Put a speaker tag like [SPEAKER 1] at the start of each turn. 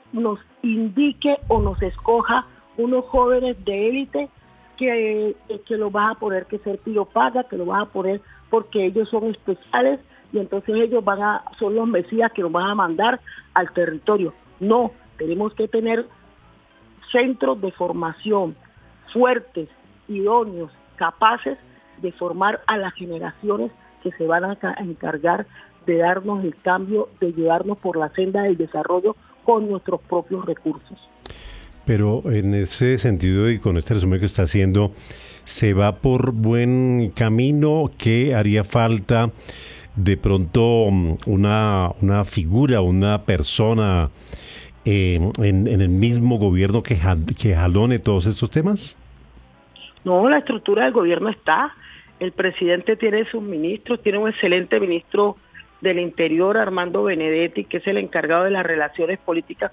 [SPEAKER 1] nos indique o nos escoja unos jóvenes de élite que lo vas a poner que ser piropaga, que lo vas a poner porque ellos son especiales y entonces ellos son los mesías que nos van a mandar al territorio. No, tenemos que tener centros de formación fuertes, idóneos, capaces de formar a las generaciones que se van a encargar de darnos el cambio, de llevarnos por la senda del desarrollo con nuestros propios recursos.
[SPEAKER 2] Pero en ese sentido y con este resumen que está haciendo, ¿se va por buen camino? ¿Qué haría falta? De pronto una figura, una persona en el mismo gobierno que jalone todos estos temas.
[SPEAKER 1] No, la estructura del gobierno está. El presidente tiene sus ministros, tiene un excelente ministro del Interior, Armando Benedetti, que es el encargado de las relaciones políticas